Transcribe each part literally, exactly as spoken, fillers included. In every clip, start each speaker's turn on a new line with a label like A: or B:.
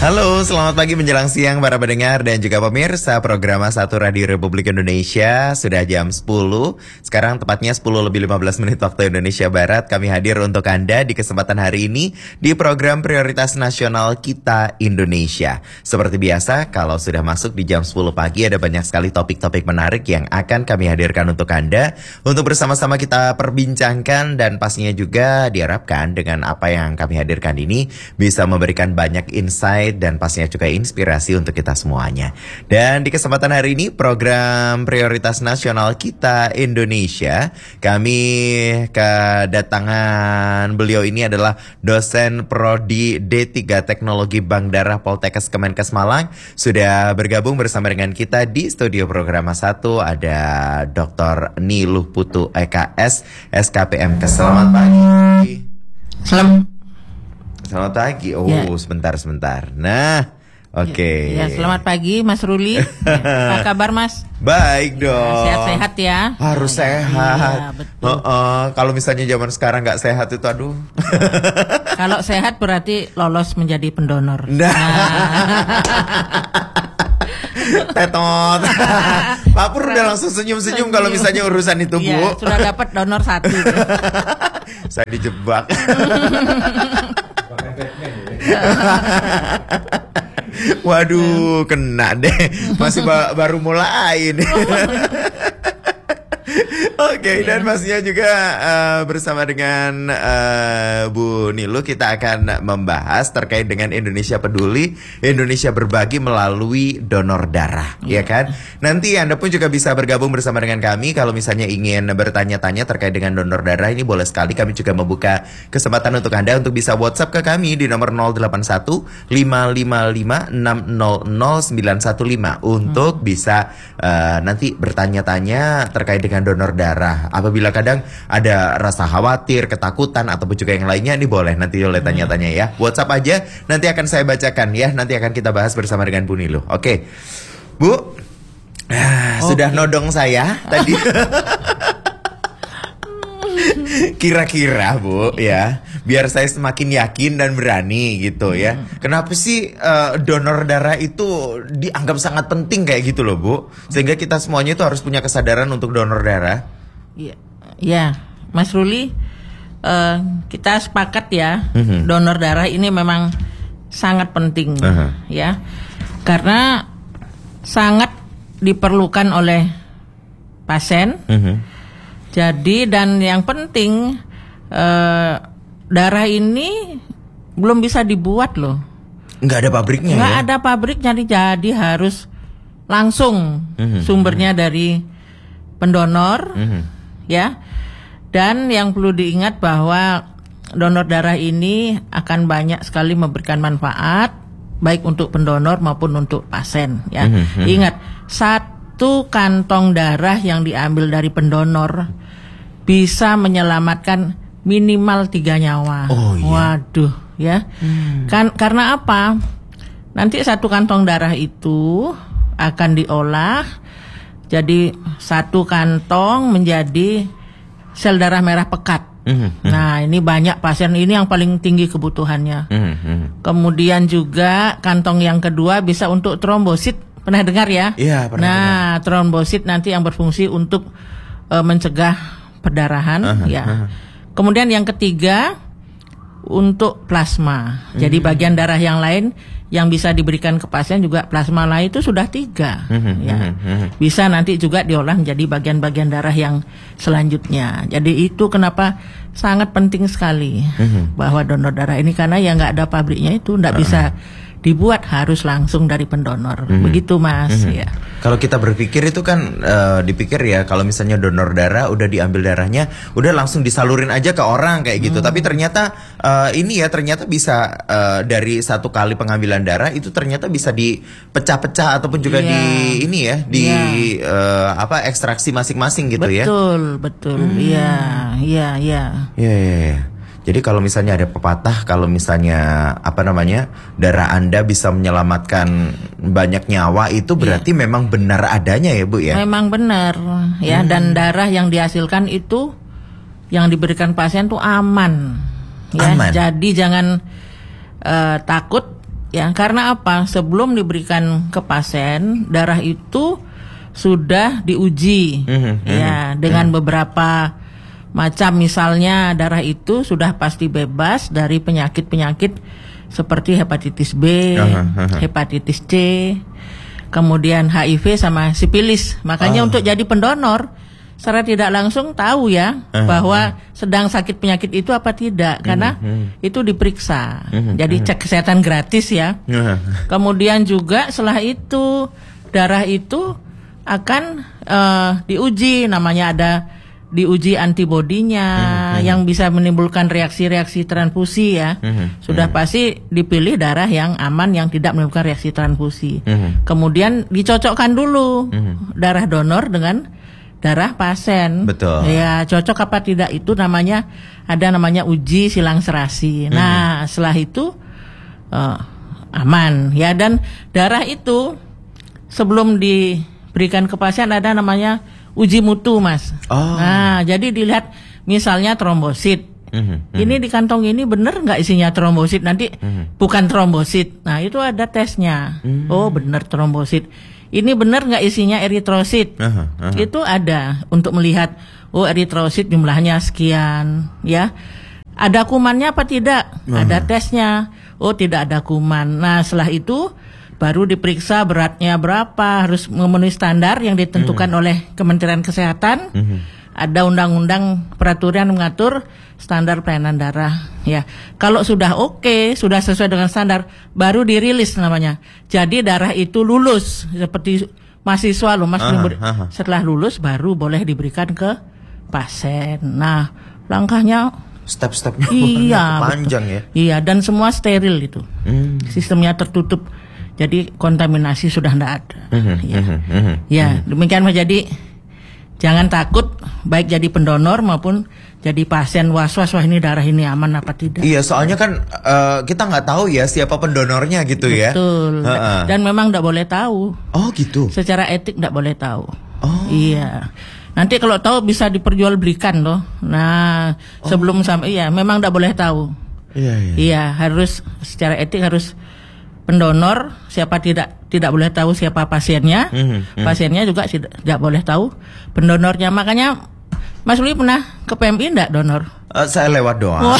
A: Halo, selamat pagi menjelang siang para pendengar dan juga pemirsa program satu Radio Republik Indonesia. Sudah jam sepuluh, sekarang tepatnya sepuluh lebih lima belas menit waktu Indonesia Barat. Kami hadir untuk Anda di kesempatan hari ini di program Prioritas Nasional Kita Indonesia. Seperti biasa, kalau sudah masuk di jam sepuluh pagi ada banyak sekali topik-topik menarik yang akan kami hadirkan untuk Anda untuk bersama-sama kita perbincangkan, dan pastinya juga diharapkan dengan apa yang kami hadirkan ini bisa memberikan banyak insight dan pastinya juga inspirasi untuk kita semuanya. Dan di kesempatan hari ini program Prioritas Nasional Kita Indonesia, kami kedatangan beliau ini adalah dosen Prodi D tiga Teknologi Bank Darah Poltekkes Kemenkes Malang. Sudah bergabung bersama dengan kita di studio program satu ada Doktor Niluh Putu E K S S K P M Kes. Selamat pagi.
B: Selamat
A: Selamat pagi. Oh, ya. sebentar sebentar. Nah, oke. Okay.
B: Ya, selamat pagi Mas Ruli. Ya, apa kabar Mas?
A: Baik dong.
B: Ya, sehat-sehat ya.
A: Harus
B: ya,
A: sehat.
B: Iya, betul.
A: Uh, uh, kalau misalnya zaman sekarang nggak sehat itu aduh.
B: Kalau sehat berarti lolos menjadi pendonor.
A: Nah. Tetot. Pak Pur udah langsung senyum-senyum kalau misalnya urusan itu, Bu.
B: Iya, sudah dapat donor satu.
A: Saya dijebak. Waduh, kena deh. Masih ba- baru mulai nih. Oke, okay, dan pastinya juga uh, bersama dengan uh, Bu Niluh kita akan membahas terkait dengan Indonesia Peduli, Indonesia Berbagi melalui donor darah, yeah. ya kan? Nanti Anda pun juga bisa bergabung bersama dengan kami kalau misalnya ingin bertanya-tanya terkait dengan donor darah ini, boleh sekali. Kami juga membuka kesempatan untuk Anda untuk bisa WhatsApp ke kami di nomor nol delapan satu lima lima lima enam nol nol sembilan satu lima untuk hmm. bisa uh, nanti bertanya-tanya terkait dengan donor darah. Apabila kadang ada rasa khawatir, ketakutan ataupun juga yang lainnya, ini boleh nanti oleh tanya-tanya ya. WhatsApp aja, nanti akan saya bacakan ya. Nanti akan kita bahas bersama dengan Bu Niluh. Oke, Bu, ah, okay. sudah nodong saya tadi. Kira-kira Bu ya, biar saya semakin yakin dan berani gitu ya. Hmm. Kenapa sih uh, donor darah itu dianggap sangat penting kayak gitu loh Bu, sehingga kita semuanya itu harus punya kesadaran untuk donor darah.
B: Iya, ya, Mas Ruli, uh, kita sepakat ya, uh-huh. donor darah ini memang sangat penting, uh-huh. ya, karena sangat diperlukan oleh pasien. Uh-huh. Jadi dan yang penting uh, darah ini belum bisa dibuat loh.
A: Nggak ada pabriknya.
B: Nggak
A: ya?
B: ada pabriknya, jadi harus langsung uh-huh. sumbernya dari pendonor, uh-huh. ya. Dan yang perlu diingat bahwa donor darah ini akan banyak sekali memberikan manfaat baik untuk pendonor maupun untuk pasien, ya. Uh-huh. Ingat, satu kantong darah yang diambil dari pendonor bisa menyelamatkan minimal tiga nyawa.
A: Oh, iya.
B: Waduh, ya. Hmm. Kan karena apa? Nanti satu kantong darah itu akan diolah jadi satu kantong menjadi sel darah merah pekat. Mm-hmm. Nah, ini banyak pasien ini yang paling tinggi kebutuhannya. Mm-hmm. Kemudian juga kantong yang kedua bisa untuk trombosit. Pernah dengar ya?
A: Iya, pernah.
B: Nah, dengar. Trombosit nanti yang berfungsi untuk uh, mencegah perdarahan, uh-huh, ya. Uh-huh. Kemudian yang ketiga untuk plasma. Uh-huh. Jadi bagian darah yang lain yang bisa diberikan ke pasien juga plasma lain itu sudah tiga, uh-huh, ya. Uh-huh. Bisa nanti juga diolah menjadi bagian-bagian darah yang selanjutnya. Jadi itu kenapa sangat penting sekali uh-huh. bahwa donor darah ini, karena ya nggak ada pabriknya itu, nggak uh-huh. bisa dibuat, harus langsung dari pendonor. Mm-hmm. Begitu Mas, mm-hmm. ya.
A: Kalau kita berpikir itu kan uh, dipikir ya kalau misalnya donor darah udah diambil darahnya udah langsung disalurin aja ke orang kayak gitu. Mm. Tapi ternyata uh, ini ya ternyata bisa uh, dari satu kali pengambilan darah itu ternyata bisa dipecah-pecah ataupun juga yeah. di ini ya di yeah. uh, apa ekstraksi masing-masing gitu.
B: Betul,
A: ya.
B: Betul, betul. Iya, iya, iya.
A: Iya, iya, iya. Jadi kalau misalnya ada pepatah, kalau misalnya apa namanya darah Anda bisa menyelamatkan banyak nyawa, itu berarti yeah. memang benar adanya ya Bu ya?
B: Memang benar ya, hmm. dan darah yang dihasilkan itu yang diberikan pasien tuh aman ya. Aman. Jadi jangan uh, takut Ya, karena apa? Sebelum diberikan ke pasien, darah itu sudah diuji,
A: Mm-hmm.
B: ya, dengan mm-hmm. beberapa macam, misalnya darah itu sudah pasti bebas dari penyakit-penyakit seperti hepatitis B, uh-huh, uh-huh. hepatitis C, kemudian H I V sama sifilis. Makanya oh. untuk jadi pendonor secara tidak langsung tahu ya uh-huh. bahwa sedang sakit penyakit itu apa tidak, karena uh-huh. itu diperiksa. Uh-huh. Jadi cek kesehatan gratis ya. Uh-huh. Kemudian juga setelah itu darah itu akan uh, diuji, namanya ada diuji antibodinya mm-hmm. yang bisa menimbulkan reaksi-reaksi transfusi ya. Mm-hmm. Sudah mm-hmm. pasti dipilih darah yang aman, yang tidak menimbulkan reaksi transfusi. Mm-hmm. Kemudian dicocokkan dulu mm-hmm. darah donor dengan darah pasien. Betul. Ya, cocok apa tidak itu namanya, ada namanya uji silang serasi. Mm-hmm. Nah, setelah itu uh, aman ya, dan darah itu sebelum di berikan ke pasien ada namanya uji mutu, Mas. Oh. Nah, jadi dilihat misalnya trombosit. Mm-hmm. Ini di kantong ini benar nggak isinya trombosit? Nanti mm-hmm. bukan trombosit. Nah, itu ada tesnya. Mm-hmm. Oh, benar trombosit. Ini benar nggak isinya eritrosit? Uh-huh, uh-huh. Itu ada untuk melihat, oh eritrosit jumlahnya sekian, ya. Ada kumannya apa tidak? Uh-huh. Ada tesnya. Oh, tidak ada kuman. Nah, setelah itu baru diperiksa beratnya berapa, harus memenuhi standar yang ditentukan mm. oleh Kementerian Kesehatan. Mm-hmm. Ada undang-undang peraturan mengatur standar pelayanan darah. Ya, kalau sudah oke, okay, sudah sesuai dengan standar, baru dirilis namanya. Jadi darah itu lulus, seperti mahasiswa loh, Mas. Aha, aha. Setelah lulus baru boleh diberikan ke pasien. Nah, langkahnya
A: step-stepnya
B: iya,
A: panjang ya.
B: Iya, dan semua steril itu. Mm. Sistemnya tertutup. Jadi kontaminasi sudah tidak ada. Mm-hmm, ya, mm-hmm, ya mm-hmm. demikian Mas. Jadi jangan takut, baik jadi pendonor maupun jadi pasien was-was, wah ini darah ini aman apa tidak. Iya,
A: soalnya kan uh, kita nggak tahu ya siapa pendonornya gitu. Betul. Ya.
B: Betul. Uh-uh. Dan memang tidak boleh tahu.
A: Oh gitu.
B: Secara etik tidak boleh tahu. Oh. Iya. Nanti kalau tahu bisa diperjualbelikan loh. Nah, oh. sebelum sampai, iya memang tidak boleh tahu. Iya, iya. Iya, harus secara etik harus pendonor, siapa tidak tidak boleh tahu siapa pasiennya, mm-hmm. pasiennya juga tidak, tidak boleh tahu pendonornya. Makanya Mas Luli pernah ke P M I enggak donor?
A: Uh, saya lewat doang.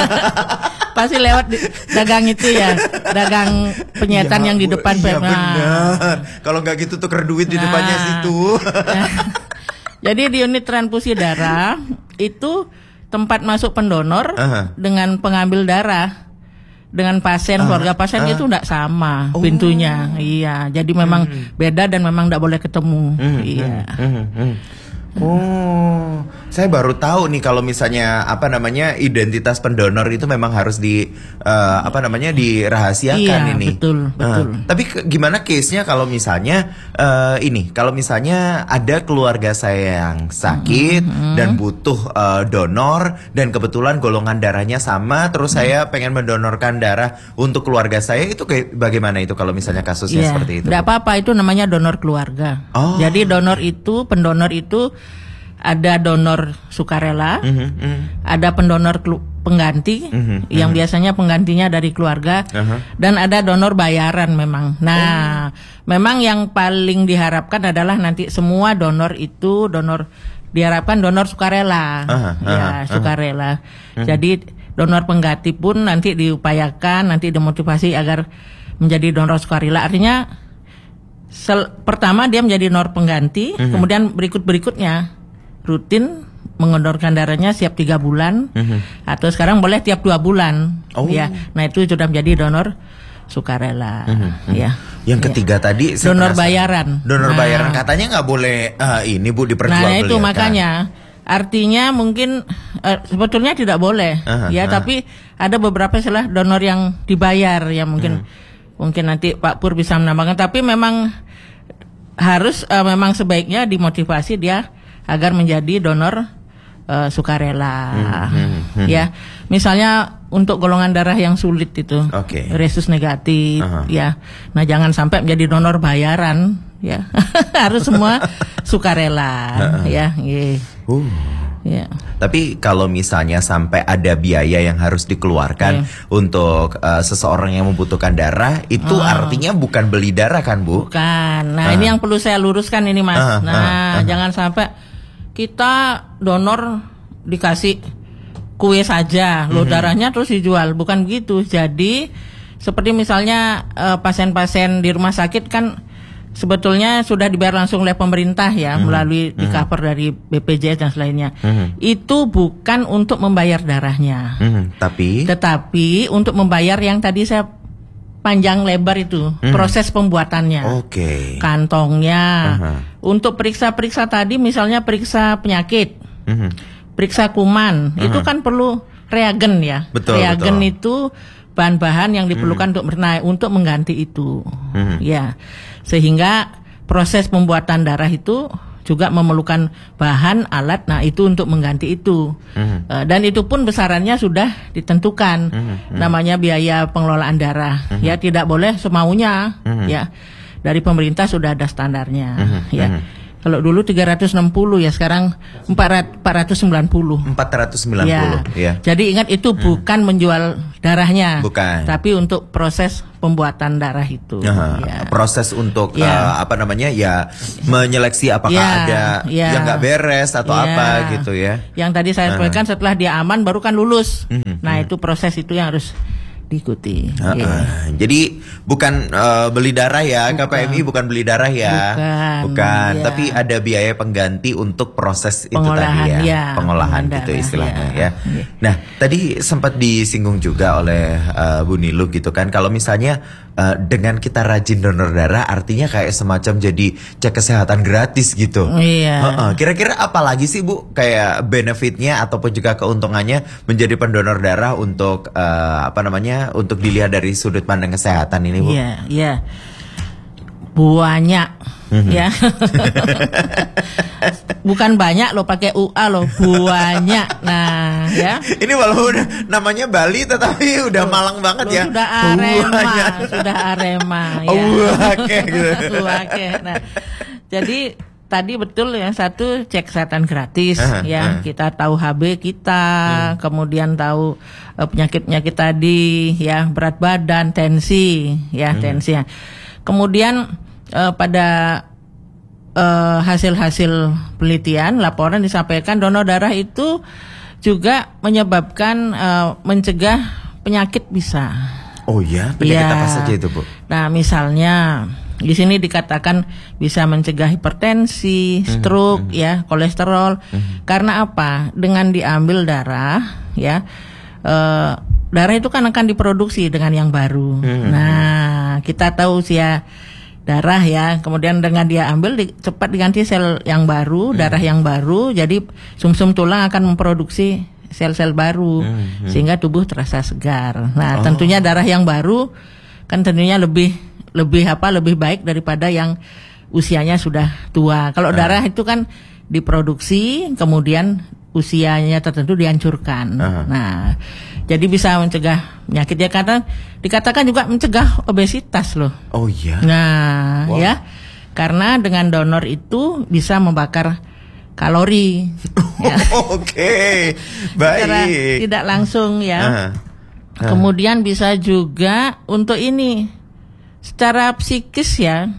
B: Pasti lewat di, dagang itu ya, dagang penyetan ya, yang di depan P M I. Iya
A: benar. Kalau nggak gitu tuker duit di nah, depannya situ.
B: Nah, jadi di unit transfusi darah itu tempat masuk pendonor uh-huh. dengan pengambil darah. Dengan pasien, uh, keluarga pasien uh, itu tidak sama oh. pintunya. Iya, jadi memang hmm. beda dan memang tidak boleh ketemu. Hmm, iya. Hmm, hmm, hmm. Oh, saya baru tahu nih kalau misalnya apa namanya identitas pendonor itu memang harus di uh, apa namanya dirahasiakan iya, ini. Betul, betul.
A: Uh, tapi ke, gimana case-nya kalau misalnya uh, ini, kalau misalnya ada keluarga saya yang sakit mm-hmm. dan butuh uh, donor dan kebetulan golongan darahnya sama, terus mm-hmm. saya pengen mendonorkan darah untuk keluarga saya, itu kayak bagaimana itu kalau misalnya kasusnya yeah, seperti itu?
B: Tidak apa-apa, itu namanya donor keluarga. Oh. Jadi donor itu, pendonor itu ada donor sukarela, mm-hmm, mm-hmm. ada pendonor kelu- pengganti, mm-hmm, yang mm-hmm. biasanya penggantinya dari keluarga, uh-huh. dan ada donor bayaran memang. Nah, oh. memang yang paling diharapkan adalah nanti semua donor itu donor diharapkan donor sukarela, uh-huh, ya uh-huh, sukarela. Uh-huh. Jadi donor pengganti pun nanti diupayakan, nanti dimotivasi agar menjadi donor sukarela. Artinya sel- pertama dia menjadi donor pengganti, uh-huh. kemudian berikut-berikutnya rutin mendonorkan darahnya setiap tiga bulan, mm-hmm. atau sekarang boleh tiap dua bulan, oh. ya. Nah itu sudah menjadi donor sukarela, mm-hmm. ya.
A: Yang ketiga ya. Tadi
B: donor bayaran.
A: Donor
B: nah,
A: bayaran katanya nggak boleh uh, ini Bu diperjualbelikan.
B: Nah itu makanya, artinya mungkin uh, sebetulnya tidak boleh, uh-huh, ya. Uh-huh. Tapi ada beberapa istilah donor yang dibayar, ya mungkin uh-huh. mungkin nanti Pak Pur bisa menambahkan. Tapi memang harus uh, memang sebaiknya dimotivasi dia agar menjadi donor uh, sukarela, hmm, hmm, hmm. ya. Misalnya untuk golongan darah yang sulit itu, okay. resus negatif, uh-huh. ya. Nah jangan sampai menjadi donor bayaran, ya. Harus semua sukarela, uh-huh. ya. Yeah. Uh. Ya.
A: Tapi kalau misalnya sampai ada biaya yang harus dikeluarkan yeah. untuk uh, seseorang yang membutuhkan darah, itu oh. artinya bukan beli darah kan, Bu?
B: Bukan. Nah, uh. ini yang perlu saya luruskan ini, Mas. Uh, nah, uh, uh. jangan sampai kita donor dikasih kue saja, loh mm-hmm. darahnya terus dijual, bukan begitu. Jadi seperti misalnya uh, pasien-pasien di rumah sakit kan sebetulnya sudah dibayar langsung oleh pemerintah ya, mm-hmm. melalui di cover dari B P J S dan selainnya. Mm-hmm. Itu bukan untuk membayar darahnya, mm-hmm. tapi tetapi untuk membayar yang tadi saya panjang lebar itu mm-hmm. proses pembuatannya, okay. kantongnya, uh-huh. untuk periksa-periksa tadi misalnya periksa penyakit, mm-hmm. periksa kuman, uh-huh. itu kan perlu reagen ya, betul, reagen betul. Itu bahan-bahan yang diperlukan mm-hmm. untuk bernaik untuk mengganti itu, mm-hmm. ya. Sehingga proses pembuatan darah itu juga memerlukan bahan alat, nah itu untuk mengganti itu, mm-hmm. uh, dan itu pun besarannya sudah ditentukan, mm-hmm. namanya biaya pengelolaan darah, mm-hmm. ya tidak boleh semaunya, mm-hmm. ya dari pemerintah sudah ada standarnya, mm-hmm. ya. Mm-hmm. Kalau dulu tiga ratus enam puluh ya, sekarang empat ratus sembilan puluh.
A: empat ratus sembilan puluh. Ya. Ya.
B: Jadi ingat itu bukan hmm. menjual darahnya,
A: bukan.
B: Tapi untuk proses pembuatan darah itu.
A: Uh, ya. Proses untuk ya. uh, apa namanya ya, menyeleksi apakah ya. ada ya. yang nggak beres atau ya. apa gitu ya.
B: Yang tadi saya sampaikan uh. setelah dia aman baru kan lulus. Uh-huh. Nah itu proses itu yang harus diikuti. Uh, yeah.
A: uh, jadi bukan uh, beli darah ya, bukan. K P M I bukan beli darah ya,
B: bukan,
A: bukan.
B: Yeah.
A: Tapi ada biaya pengganti untuk proses
B: pengolahan,
A: itu tadi ya,
B: ya.
A: pengolahan
B: Pengolahan
A: gitu
B: darah,
A: istilahnya
B: ya.
A: ya. Yeah. Nah tadi sempat disinggung juga oleh uh, Bu Niluh gitu kan, kalau misalnya uh, dengan kita rajin donor darah, artinya kayak semacam jadi cek kesehatan gratis gitu.
B: Iya.
A: Uh-uh. Kira-kira apa lagi sih Bu kayak benefitnya ataupun juga keuntungannya menjadi pendonor darah untuk uh, apa namanya? untuk dilihat dari sudut pandang kesehatan ini, Bu?
B: Iya, iya. Banyak, mm-hmm. ya. Bukan banyak loh, pakai U A loh, banyak. Nah, ya.
A: Ini walaupun namanya Bali, tetapi udah loh, Malang banget loh, ya.
B: Sudah Arema, banyak. sudah Arema. Ya.
A: Oh, oke, gitu.
B: Oke. Nah, jadi tadi betul ya, satu cek kesehatan gratis, uh, ya uh. kita tahu H B kita, hmm. kemudian tahu uh, penyakit-penyakit tadi, ya berat badan, tensi, ya hmm. tensi. Ya. Kemudian uh, pada uh, hasil-hasil penelitian, laporan disampaikan donor darah itu juga menyebabkan uh, mencegah penyakit bisa.
A: Oh ya, penyakit ya. apa saja itu, Bu? Nah,
B: misalnya di sini dikatakan bisa mencegah hipertensi, stroke, mm-hmm. ya, kolesterol. Mm-hmm. Karena apa? Dengan diambil darah, ya, uh, darah itu kan akan diproduksi dengan yang baru. Mm-hmm. Nah, kita tahu usia darah ya, kemudian dengan dia ambil di, cepat diganti sel yang baru, mm-hmm. darah yang baru, jadi sumsum tulang akan memproduksi sel-sel baru, mm-hmm. sehingga tubuh terasa segar. Nah, oh. tentunya darah yang baru kan tentunya lebih lebih apa lebih baik daripada yang usianya sudah tua. Kalau uh. darah itu kan diproduksi kemudian usianya tertentu dihancurkan. Uh. Nah, jadi bisa mencegah penyakit ya, karena dikatakan juga mencegah obesitas loh.
A: Oh iya.
B: Nah, wow. ya. Karena dengan donor itu bisa membakar kalori. ya.
A: Oke. Okay. Baik.
B: Secara tidak langsung ya. Uh. Uh. Kemudian bisa juga untuk ini secara psikis ya,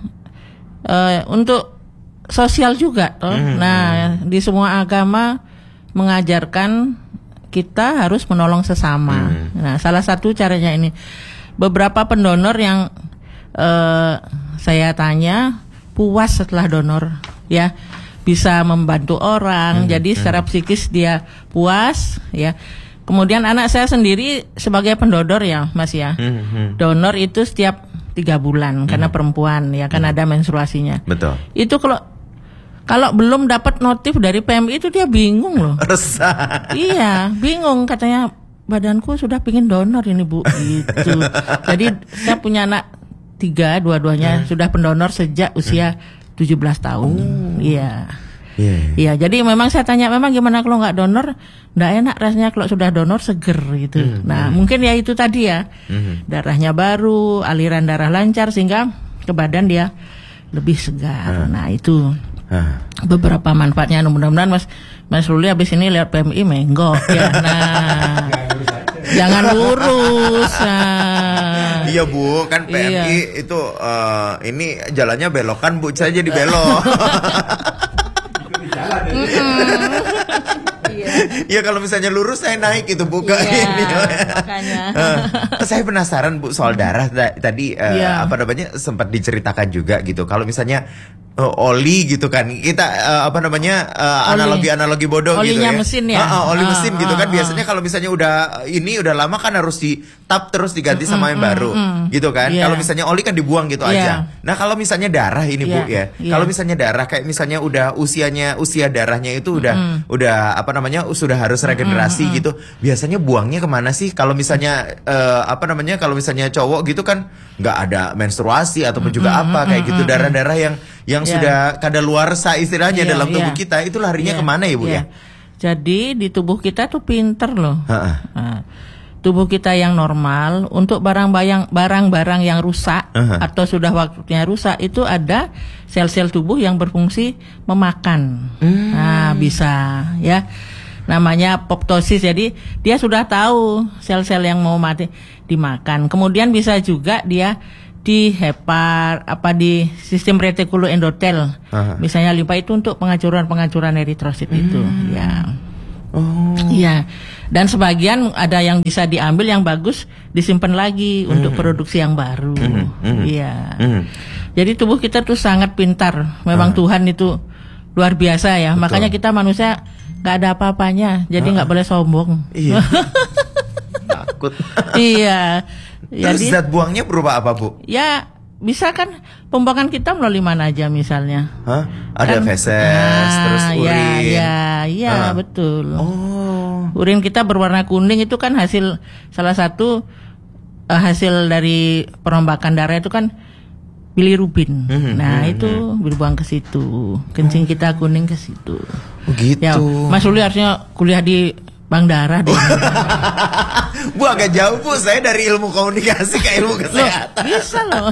B: uh, untuk sosial juga toh. Mm-hmm. Nah, di semua agama mengajarkan kita harus menolong sesama. Mm-hmm. Nah, salah satu caranya ini, beberapa pendonor yang uh, saya tanya puas setelah donor, ya bisa membantu orang. Mm-hmm. Jadi secara psikis dia puas, ya. Kemudian anak saya sendiri sebagai pendonor ya, Mas ya, mm-hmm. donor itu setiap tiga bulan, hmm. karena perempuan ya kan hmm. ada menstruasinya.
A: Betul.
B: Itu kalau kalau belum dapat notif dari P M I itu dia bingung loh.
A: Resah.
B: Iya, bingung, katanya badanku sudah pingin donor ini Bu. Gitu. Jadi saya punya anak tiga, dua-duanya hmm. sudah pendonor sejak usia hmm. tujuh belas tahun. Iya. Oh. Iya, yeah. yeah, jadi memang saya tanya, memang gimana kalau nggak donor? Nggak enak rasanya kalau sudah donor, seger gitu. Mm-hmm. Nah, mungkin ya itu tadi ya, mm-hmm. darahnya baru, aliran darah lancar sehingga ke badan dia lebih segar. Uh. Nah itu uh. beberapa manfaatnya. Mudah-mudahan Mas Mas Ruli habis ini lihat P M I menggok ya. Nah, jangan lurus. Nah.
A: Iya Bu, kan P M I iya. itu uh, ini jalannya belokan Bu, saya jadi belok. Iya kalau misalnya lurus saya naik itu Bu ke
B: iya,
A: ini.
B: Makanya.
A: uh, saya penasaran Bu soal darah tadi uh, iya. apa namanya sempat diceritakan juga gitu. Kalau misalnya uh, oli gitu kan kita uh, apa namanya uh, analogi-analogi bodoh
B: Olinya
A: gitu ya.
B: mesin ya.
A: Uh, uh, oli
B: uh,
A: mesin
B: uh,
A: gitu kan
B: uh,
A: biasanya kalau misalnya udah ini udah lama kan harus di tap terus diganti mm, sama yang mm, baru mm, gitu kan. Yeah. Kalau misalnya oli kan dibuang gitu yeah. aja. Nah kalau misalnya darah ini yeah. Bu ya. Yeah. Kalau misalnya darah kayak misalnya udah usianya usia darahnya itu udah mm. udah apa namanya sudah harus regenerasi mm, mm, gitu. Biasanya buangnya kemana sih? Kalau misalnya uh, apa namanya kalau misalnya cowok gitu kan nggak ada menstruasi ataupun mm, juga mm, apa kayak mm, gitu darah-darah yang yang yeah. sudah kadaluarsa istilahnya yeah, yeah. dalam tubuh kita itu larinya yeah. kemana ya Bu yeah. ya?
B: Jadi di tubuh kita tuh pinter loh. Nah, tubuh kita yang normal untuk barang-barang barang-barang yang rusak uh-huh. atau sudah waktunya rusak itu ada sel-sel tubuh yang berfungsi memakan. Hmm. Nah, bisa ya. Namanya apoptosis. Jadi dia sudah tahu sel-sel yang mau mati dimakan. Kemudian bisa juga dia di hepar apa di sistem retikuloendotel. Uh-huh. Misalnya limpa itu untuk pengacuran-pengacuran eritrosit hmm. itu ya. Oh. Iya. Dan sebagian ada yang bisa diambil yang bagus disimpan lagi hmm. untuk produksi yang baru. Iya. Hmm. Hmm. Jadi tubuh kita tuh sangat pintar. Memang uh. Tuhan itu luar biasa ya. Betul. Makanya kita manusia nggak ada apa-apanya. Jadi nggak uh. boleh sombong. Iya.
A: Takut.
B: Iya.
A: Terus
B: Jadi,
A: zat buangnya berupa apa Bu?
B: Ya bisa kan pembuangan kita melalui mana aja misalnya.
A: Hah? Ada kan, feses, nah, terus urin.
B: Ya, ya, ya uh. betul. Oh. Urin kita berwarna kuning itu kan hasil salah satu uh, hasil dari perombakan darah itu kan bilirubin. Mm-hmm, nah mm-hmm. itu berbuang ke situ. Kencing kita kuning ke situ.
A: Oh, gitu.
B: Ya, Mas Ruli harusnya kuliah di Bank Darah deh.
A: Bu agak jauh Bu, saya dari ilmu komunikasi ke ilmu kesehatan.
B: Loh, bisa loh.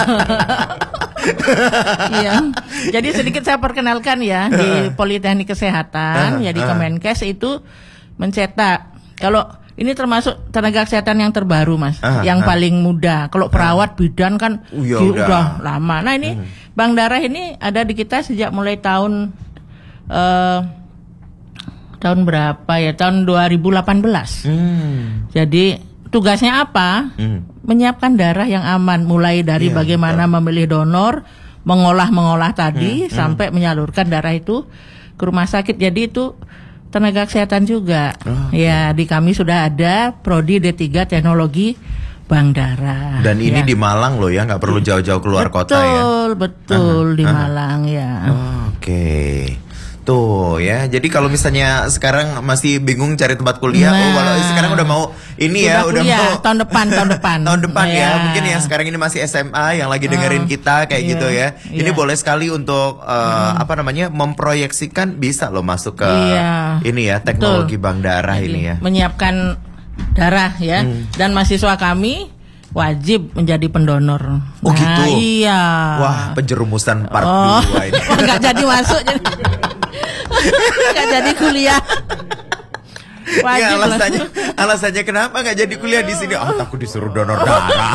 B: Iya. Jadi sedikit saya perkenalkan ya di Politeknik Kesehatan, ya di Kemenkes itu mencetak. Kalau ini termasuk tenaga kesehatan yang terbaru Mas, uh, yang uh. paling muda. Kalau perawat bidan kan uh, ya udah. udah lama. Nah ini hmm. Bank Darah ini ada di kita sejak mulai tahun uh, tahun berapa ya? Tahun dua ribu delapan belas. Hmm. Jadi tugasnya apa? Hmm. Menyiapkan darah yang aman, mulai dari yeah, bagaimana betul. memilih donor, mengolah-mengolah tadi, hmm. sampai hmm. menyalurkan darah itu ke rumah sakit. Jadi itu tenaga kesehatan juga. Oh, ya, di kami sudah ada Prodi D tiga Teknologi Bank Darah.
A: Dan ini ya. di Malang loh ya, nggak perlu jauh-jauh keluar
B: betul,
A: kota ya.
B: Betul, betul uh-huh, di uh-huh. Malang ya.
A: Oh, Oke. Okay. Tuh ya, jadi kalau misalnya sekarang masih bingung cari tempat kuliah, nah, oh kalau sekarang udah mau ini ya, udah
B: kuliah,
A: mau
B: tahun depan, tahun depan,
A: tahun depan
B: yeah.
A: ya, mungkin ya sekarang ini masih S M A yang lagi dengerin uh, kita kayak yeah, gitu ya, yeah. ini boleh sekali untuk uh, hmm. apa namanya memproyeksikan bisa loh masuk ke yeah. ini ya teknologi Betul. Bank Darah jadi, ini ya,
B: menyiapkan darah ya, hmm. dan mahasiswa kami wajib menjadi pendonor.
A: Oh nah, gitu.
B: Iya.
A: Wah, penjerumusan part
B: oh.
A: dua ini.
B: Enggak jadi masuk jadi. Enggak jadi kuliah.
A: Wajib ya, alasannya lah. alasannya kenapa enggak jadi kuliah di sini? Oh, takut disuruh donor darah.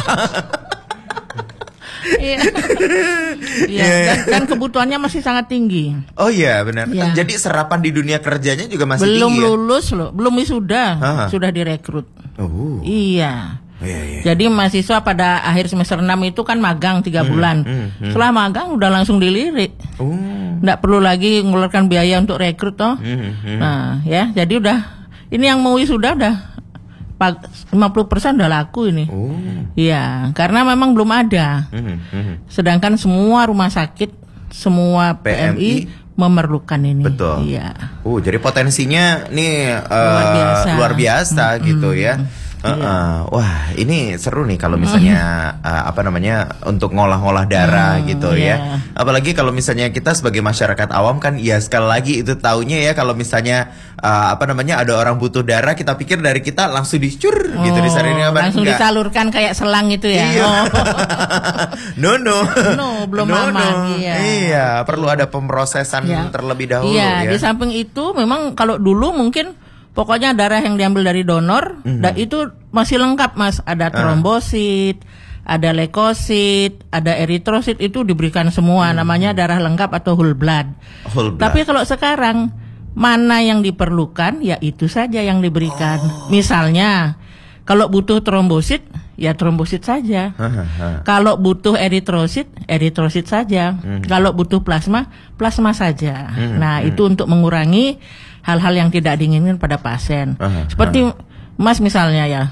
B: Iya. Iya, dan, dan kebutuhannya masih sangat tinggi.
A: Oh iya, benar. Ya. Jadi serapan di dunia kerjanya juga masih
B: belum
A: tinggi.
B: Belum lulus
A: ya?
B: loh, belum wisuda, Aha. sudah direkrut.
A: Oh.
B: Iya.
A: Oh, iya, iya.
B: Jadi mahasiswa pada akhir semester enam itu kan magang tiga bulan. Hmm, hmm, hmm. Setelah magang udah langsung dilirik. Oh. Nggak perlu lagi mengeluarkan biaya untuk rekrut toh. Hmm, hmm. Nah, ya, jadi udah ini yang mau wisuda udah lima puluh persen udah laku ini. Oh. Iya, karena memang belum ada. Hmm, hmm. Sedangkan semua rumah sakit, semua P M I, P M I memerlukan ini.
A: Betul.
B: Iya.
A: Oh, jadi potensinya nih uh, luar biasa, luar biasa hmm, gitu hmm. ya. Uh,
B: Iya.
A: uh, wah, ini seru nih kalau misalnya uh, apa namanya untuk ngolah-ngolah darah
B: Hmm,
A: gitu
B: iya.
A: ya. Apalagi kalau misalnya kita sebagai masyarakat awam kan ya sekali lagi itu taunya ya kalau misalnya uh, apa namanya ada orang butuh darah kita pikir dari kita langsung dicur gitu di sana ini apa
B: langsung
A: enggak.
B: disalurkan kayak selang itu ya.
A: Iya.
B: Oh.
A: no no.
B: No, belum
A: no,
B: aman.
A: no.
B: Iya.
A: Iya, perlu ada pemrosesan
B: Ya.
A: terlebih dahulu
B: Iya,
A: ya.
B: di samping itu memang kalau dulu mungkin pokoknya darah yang diambil dari donor,
A: Mhm.
B: da- itu masih lengkap Mas. Ada trombosit, ada leukosit, ada eritrosit itu diberikan semua.
A: Mhm.
B: Namanya darah lengkap atau whole blood.
A: Whole blood.
B: Tapi kalau sekarang mana yang diperlukan, ya itu saja yang diberikan.
A: Oh.
B: Misalnya kalau butuh trombosit, ya trombosit saja.
A: Hahaha.
B: Kalau butuh eritrosit, eritrosit saja.
A: Mhm.
B: Kalau butuh plasma, plasma saja.
A: Mhm,
B: Nah,
A: mhm.
B: itu untuk mengurangi hal-hal yang tidak diinginkan pada pasien.
A: Aha,
B: Seperti Mas misalnya ya,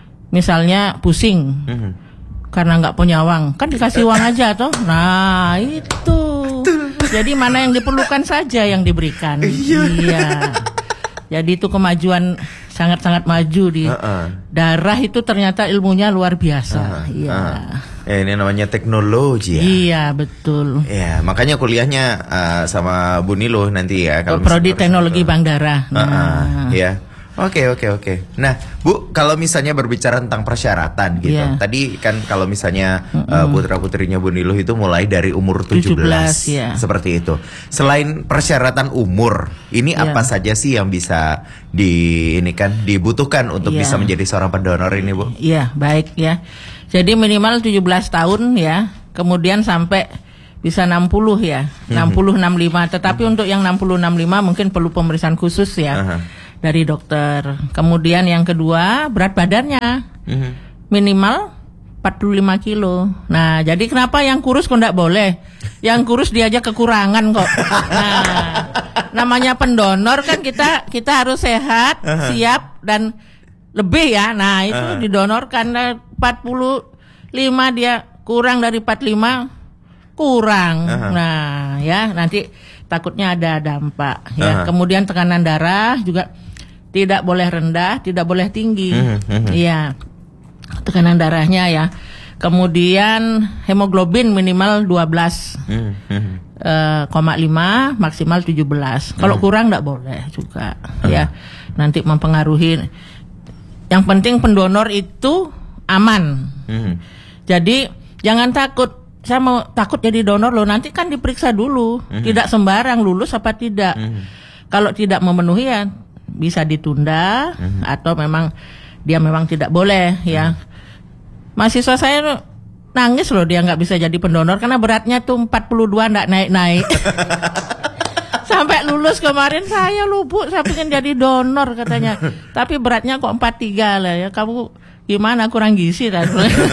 B: misalnya pusing
A: Mhm.
B: karena nggak punya uang, kan dikasih uang aja toh. Nah, itu. Jadi mana yang diperlukan saja yang diberikan. Iya. Jadi itu kemajuan sangat-sangat maju di
A: Uh-uh.
B: darah itu ternyata ilmunya luar biasa.
A: Ah,
B: Iya.
A: ah. Eh, ini namanya teknologi ya.
B: Iya, betul.
A: Ya, makanya kuliahnya uh, sama Bu Nilo nanti ya kalau
B: Prodi
A: misalnya
B: Teknologi
A: urusan
B: Bank Darah.
A: itu. Ah, ah,
B: Nah.
A: ya. Oke, oke, oke. Nah, Bu, kalau misalnya berbicara tentang persyaratan gitu.
B: Iya.
A: Tadi kan kalau misalnya uh, putra-putrinya Bu Nilo itu mulai dari umur tujuh belas.
B: tujuh belas, ya.
A: Seperti itu. Selain persyaratan umur, ini
B: Iya.
A: apa saja sih yang bisa di ini kan dibutuhkan untuk
B: Iya.
A: bisa menjadi seorang pendonor ini, Bu?
B: Iya, baik ya. Jadi minimal tujuh belas tahun ya. Kemudian sampai bisa enam puluh ya. enam puluh enam puluh lima. Tetapi untuk yang enam puluh enam puluh lima mungkin perlu pemeriksaan khusus ya.
A: Aha.
B: Dari dokter. Kemudian yang kedua, berat badannya
A: Mhm.
B: minimal empat puluh lima kilo. Nah, jadi kenapa yang kurus kok enggak boleh? Yang kurus dia aja kekurangan kok. Nah, namanya pendonor kan kita kita harus sehat, siap dan lebih ya. Nah, itu didonorkan empat puluh lima dia kurang dari empat puluh lima kurang.
A: Aha.
B: Nah, ya nanti takutnya ada dampak
A: Aha.
B: ya. Kemudian tekanan darah juga tidak boleh rendah, tidak boleh tinggi.
A: Mhm, mhm.
B: Iya. Tekanan darahnya ya. Kemudian hemoglobin minimal dua belas
A: Mhm, mhm.
B: eh, koma lima, maksimal tujuh belas. Kalau kurang enggak boleh juga ya. Nanti mempengaruhi. Yang penting pendonor itu aman.
A: Mhm.
B: Jadi jangan takut. Saya mau takut jadi donor loh. Nanti kan diperiksa dulu. Tidak sembarang lulus apa tidak. Kalau tidak memenuhi ya bisa ditunda atau memang dia memang tidak boleh ya. Mahasiswa saya nangis loh dia nggak bisa jadi pendonor karena beratnya tuh empat puluh dua nggak naik-naik. Sampai lulus kemarin saya loh Bu, saya pengen jadi donor katanya. Tapi beratnya kok empat puluh tiga lah ya. Kamu gimana kurang gizi kan?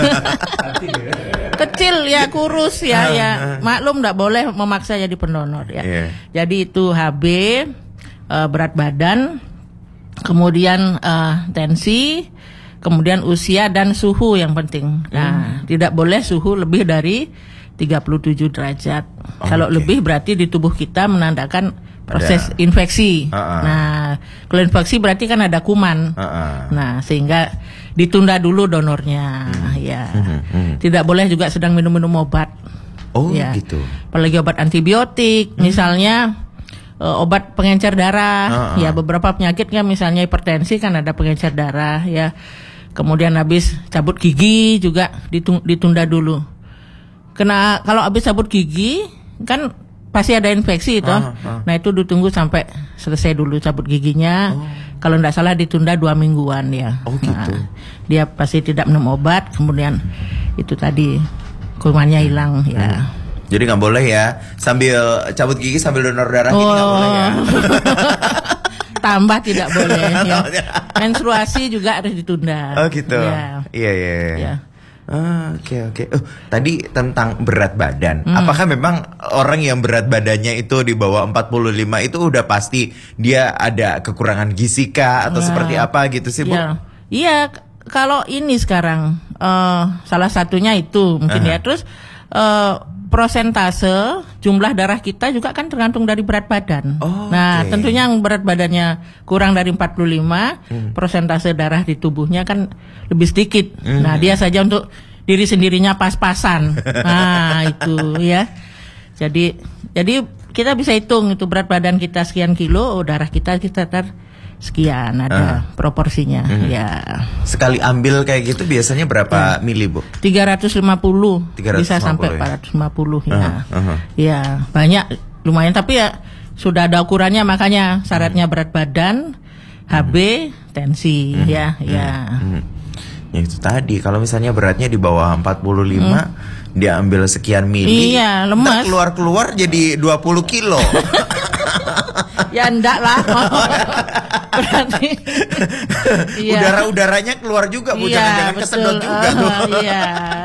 B: Kecil ya, kurus ya, ya maklum nggak boleh memaksa jadi pendonor ya.
A: Iya.
B: Jadi itu H B, eh, berat badan, kemudian eh, tensi, kemudian usia dan suhu yang penting. Nah, tidak boleh suhu lebih dari tiga puluh tujuh derajat.
A: Oh,
B: Kalau
A: oke.
B: lebih berarti di tubuh kita menandakan proses
A: Ada-
B: infeksi.
A: Uh-uh.
B: Nah, kalau infeksi berarti kan ada kuman.
A: Uh-uh.
B: Nah, sehingga ditunda dulu donornya, ya.
A: Mhm, mhm.
B: Tidak boleh juga sedang minum-minum obat.
A: Oh,
B: Ya.
A: gitu.
B: Apalagi obat antibiotik, misalnya eh, obat pengencer darah,
A: Uh-uh.
B: ya beberapa penyakit kan misalnya hipertensi kan ada pengencer darah, ya. Kemudian habis cabut gigi juga ditung- ditunda dulu. Kena kalau habis cabut gigi kan pasti ada infeksi itu.
A: Uh-uh.
B: Nah, itu ditunggu sampai selesai dulu cabut giginya. Kalau tidak salah ditunda dua mingguan ya.
A: Oh, gitu.
B: Nah, dia pasti tidak minum obat, kemudian itu tadi kumannya hilang ya.
A: Jadi nggak boleh ya sambil cabut gigi sambil donor darah ini nggak boleh ya.
B: Tambah tidak boleh ya.
A: Tambah.
B: Menstruasi juga harus ditunda.
A: Oh gitu.
B: Ya.
A: Iya iya. iya.
B: Ya.
A: Ah, Oke oke. Oh, tadi tentang berat badan.
B: Hmm.
A: Apakah memang orang yang berat badannya itu di bawah empat puluh lima itu udah pasti dia ada kekurangan gizi kah atau
B: Ya.
A: seperti apa gitu sih, Bu?
B: Iya, iya. k- Kalau ini sekarang eh, salah satunya itu mungkin
A: Aha.
B: ya. Terus eh, prosentase jumlah darah kita juga kan tergantung dari berat badan.
A: Oh,
B: nah,
A: okay.
B: tentunya yang berat badannya kurang dari empat puluh lima, hmm. prosentase darah di tubuhnya kan lebih sedikit. Hmm. Nah, dia saja untuk diri sendirinya pas-pasan. Nah, itu ya. Jadi jadi kita bisa hitung itu berat badan kita sekian kilo, oh, darah kita kita ter sekian ada uh. proporsinya. Hmm. Ya.
A: Sekali ambil kayak gitu biasanya berapa ya. mili, Bu?
B: tiga ratus lima puluh.
A: tiga ratus lima puluh
B: bisa sampai
A: ya?
B: empat ratus lima puluh ya.
A: Uh-huh. Uh-huh.
B: Ya, banyak lumayan tapi ya sudah ada ukurannya, makanya syaratnya berat badan, H B, tensi hmm. ya, hmm. ya.
A: Hmm. Ya itu tadi kalau misalnya beratnya di bawah empat puluh lima hmm. dia ambil sekian mili.
B: Iya, lemas.
A: Keluar-keluar jadi dua puluh kilo.
B: Ya enggak lah. Berarti
A: iya. Udara-udaranya keluar juga, Bu.
B: Iya,
A: Jangan-jangan kesedot juga.
B: Uh, iya.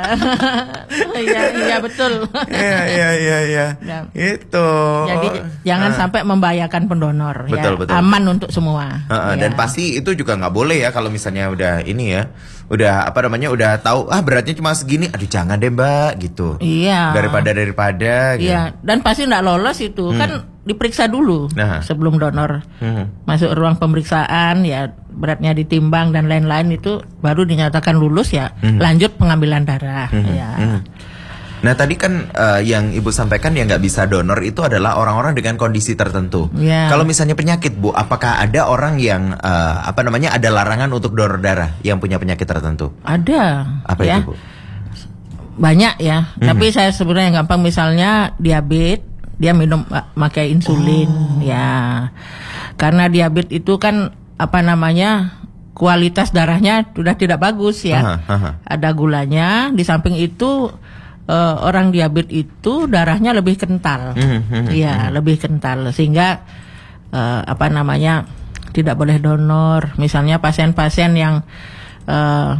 B: Iya, iya betul.
A: Iya, iya, iya, iya. Ya. Itu.
B: Jadi jangan uh. sampai membahayakan pendonor.
A: Betul,
B: ya.
A: betul.
B: Aman untuk semua.
A: Uh, uh, ya. Dan pasti itu juga nggak boleh ya kalau misalnya udah ini ya. Udah apa namanya udah tahu ah beratnya cuma segini, aduh jangan deh Mbak gitu.
B: Iya.
A: Daripada daripada. Gitu.
B: Iya. Dan pasti nggak lolos itu hmm. kan diperiksa dulu nah. sebelum donor hmm. masuk ruang pemeriksaan ya, beratnya ditimbang dan lain-lain itu baru dinyatakan lulus ya hmm. lanjut pengambilan darah. Hmm. Ya.
A: Hmm. Nah tadi kan uh, yang Ibu sampaikan yang nggak bisa donor itu adalah orang-orang dengan kondisi tertentu.
B: Ya.
A: Kalau misalnya penyakit, Bu, apakah ada orang yang uh, apa namanya ada larangan untuk donor darah yang punya penyakit tertentu?
B: Ada.
A: Apa
B: ya.
A: itu, Bu?
B: Banyak ya. Hmm. Tapi saya sebenarnya yang gampang misalnya diabetes, dia minum pakai insulin oh. ya. Karena diabetes itu kan apa namanya kualitas darahnya sudah tidak bagus ya. Aha, aha. Ada gulanya, di samping itu Uh, orang diabetes itu darahnya lebih kental, mm-hmm, ya mm-hmm. lebih kental sehingga uh, apa namanya tidak boleh donor. Misalnya pasien-pasien yang uh,